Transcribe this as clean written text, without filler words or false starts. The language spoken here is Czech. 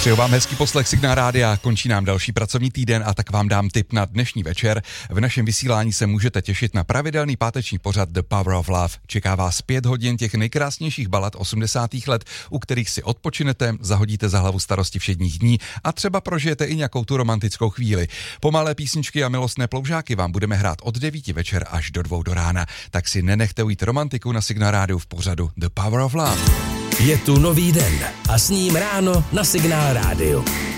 Přeju vám hezký poslech Signál Rádia, končí nám další pracovní týden a tak vám dám tip na dnešní večer. V našem vysílání se můžete těšit na pravidelný páteční pořad The Power of Love. Čeká vás 5 hodin těch nejkrásnějších balad 80. let, u kterých si odpočinete, zahodíte za hlavu starosti všedních dní a třeba prožijete i nějakou tu romantickou chvíli. Pomalé písničky a milostné ploužáky vám budeme hrát od 9 večer až do 2 do rána, tak si nenechte ujít romantiku na Signál Rádiu v pořadu The Power of Love. Je tu nový den a s ním ráno na Signál Rádiu.